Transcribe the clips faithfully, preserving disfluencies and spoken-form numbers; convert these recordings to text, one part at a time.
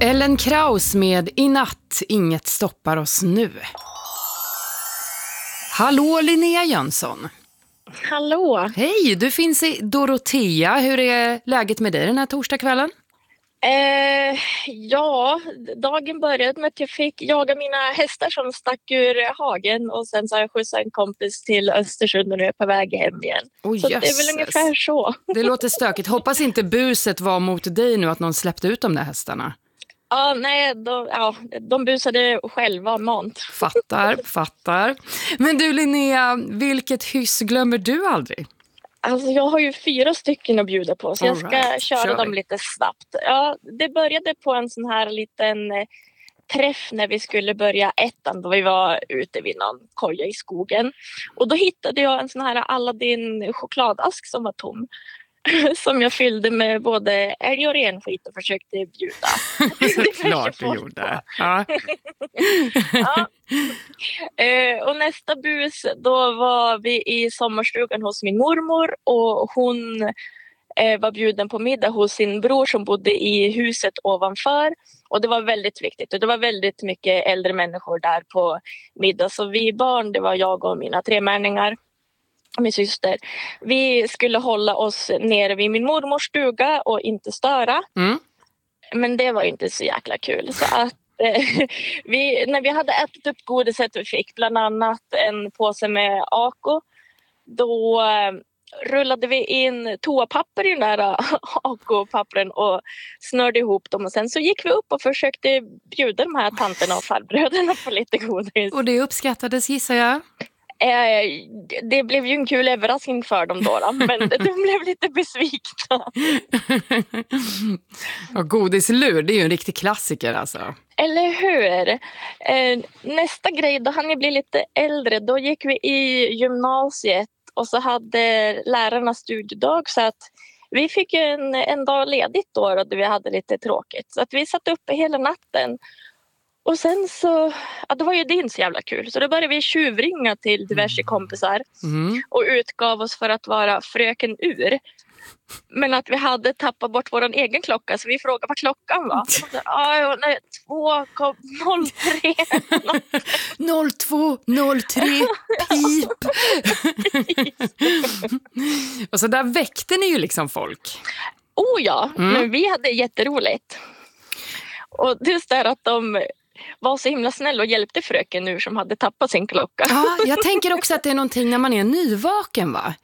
Ellen Kraus med I natt, inget stoppar oss nu. Hallå Linnea Jönsson. Hallå. Hej, du finns i Dorotea. Hur är läget med dig den här torsdagskvällen? Eh, ja, dagen började med att jag fick jaga mina hästar som stack ur hagen och sen så har jag skjutsat en kompis till Östersund och nu är jag på väg hem igen. Oh, så jösses. det är väl ungefär så. Det låter stökigt. Hoppas inte buset var mot dig nu att någon släppte ut de där hästarna. Ja, nej, de, ja, de busade själva mant. Fattar, fattar. Men du Linnea, vilket hyss glömmer du aldrig? Alltså jag har ju fyra stycken att bjuda på så jag ska right. köra Kör dem vi. lite snabbt. Ja, det började på en sån här liten eh, träff när vi skulle börja ettan då vi var ute vid någon koja i skogen. Och då hittade jag en sån här Aladdin chokladask som var tom. Som jag fyllde med både älg och renskit och försökte bjuda. Klart du gjorde. Ja. Ja. Eh, och nästa bus, då var vi i sommarstugan hos min mormor och hon eh, var bjuden på middag hos sin bror som bodde i huset ovanför. Och det var väldigt viktigt och det var väldigt mycket äldre människor där på middag. Så vi barn, det var jag och mina tre männingar. Min syster. Vi skulle hålla oss nere vid min mormors stuga och inte störa. Mm. Men det var ju inte så jäkla kul. Så att eh, vi, när vi hade ätit upp godiset vi fick, bland annat en påse med Ako, då eh, rullade vi in toapapper i den där Ako-pappren och snörde ihop dem. Och sen så gick vi upp och försökte bjuda de här tanterna och farbröderna på lite godis. Och det uppskattades gissar jag. Eh, det blev ju en kul överraskning för dem då, då men de blev lite besvikna. Och godislur, det är ju en riktig klassiker alltså. Eller hur? Eh, nästa grej, då hann jag bli lite äldre. Då gick vi i gymnasiet och så hade lärarna studiedag så att vi fick en, en dag ledigt då, då vi hade lite tråkigt. Så att vi satt uppe hela natten. Och sen så, ja det var ju din så jävla kul. Så då började vi tjuvringa till diverse kompisar. Mm. Och utgav oss för att vara fröken Ur. Men att vi hade tappat bort vår egen klocka. Så vi frågade vad klockan var. Ja, nej, två noll tre noll två noll tre pip. Och så där väckte ni ju liksom folk. Oh ja, mm. Men vi hade jätteroligt. Och just det att de var så himla snäll och hjälpte fröken nu som hade tappat sin klocka. Ja, jag tänker också att det är någonting när man är nyvaken, va?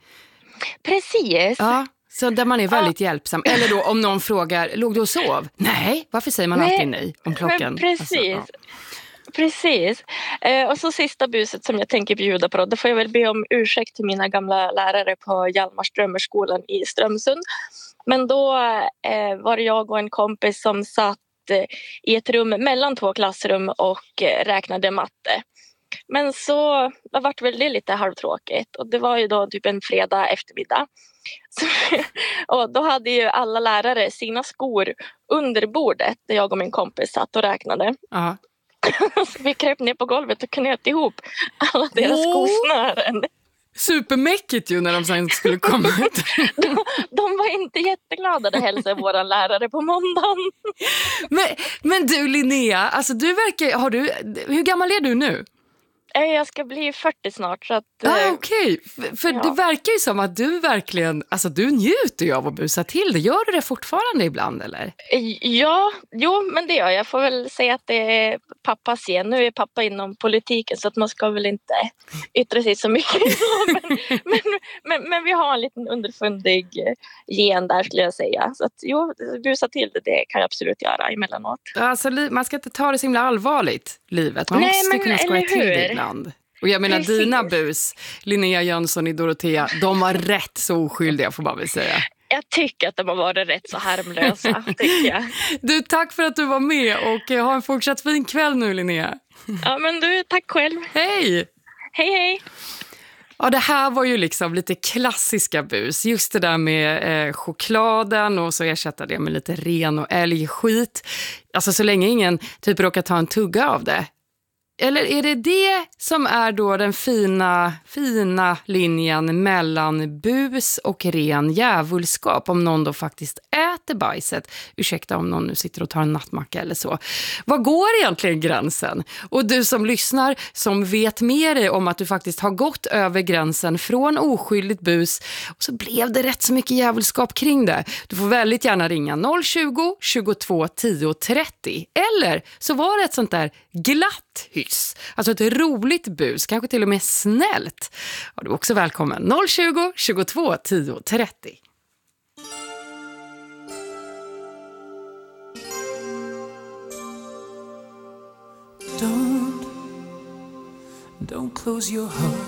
Precis. Ja, så där man är väldigt ja. hjälpsam. Eller då om någon frågar, låg du och sov? Nej, varför säger man nej, alltid nej om klockan? Precis. Alltså, ja. Precis. Eh, och så sista buset som jag tänker bjuda på. Då får jag väl be om ursäkt till mina gamla lärare på Hjalmars drömmerskolan i Strömsund. Men då eh, var det jag och en kompis som satt i ett rum mellan två klassrum och räknade matte. Men så det vart väl det lite halvtråkigt och det var ju då typ en fredag eftermiddag. Så, och då hade ju alla lärare sina skor under bordet där jag och min kompis satt och räknade. Uh-huh. Så vi kröp ner på golvet och knöt ihop alla deras oh. skosnören. Supermäckigt ju när de sen skulle komma ut. de, de var inte jätteglada att hälsa våra lärare på måndagen. Men, men du Linnea, alltså du verkar, har du, hur gammal är du nu? Jag ska bli fyrtio snart. Så att, ah, okej. Okay. För ja. Det verkar ju som att du verkligen, alltså du njuter ju av att busa till det. Gör du det fortfarande ibland eller? Ja, jo men det gör jag. Jag får väl säga att det är pappas gen. Nu är pappa inom politiken så att man ska väl inte yttra sig så mycket. men, men, men, men vi har en liten underfundig gen där skulle jag säga. Så att jo, busa till det, det kan jag absolut göra emellanåt. Alltså man ska inte ta det så himla allvarligt, livet. Man Nej, måste men, kunna skoja till det ibland. Och jag menar, Precis. Dina bus, Linnea Jönsson i Dorotea, de var rätt så oskyldiga får man väl säga. Jag tycker att de har varit rätt så harmlösa, tycker jag. Du, tack för att du var med och ha en fortsatt fin kväll nu, Linnea. Ja, men du, tack själv. Hej! Hej, hej. Ja, det här var ju liksom lite klassiska bus. Just det där med eh, chokladen och så ersätta det med lite ren och älgskit. Alltså så länge ingen typ råkar ta en tugga av det. Eller är det det som är då den fina, fina linjen mellan bus och ren djävulskap? Om någon då faktiskt äter äter bajset. Ursäkta om någon nu sitter och tar en nattmacka eller så. Vad går egentligen gränsen? Och du som lyssnar, som vet mer om att du faktiskt har gått över gränsen från oskyldigt bus, och så blev det rätt så mycket jävelskap kring det. Du får väldigt gärna ringa noll tjugo, tjugotvå, tio, trettio. Eller så var det ett sånt där glatt hyss. Alltså ett roligt bus, kanske till och med snällt. Ja, du är också välkommen. noll tjugo, tjugotvå, tio, trettio. Don't, don't close your heart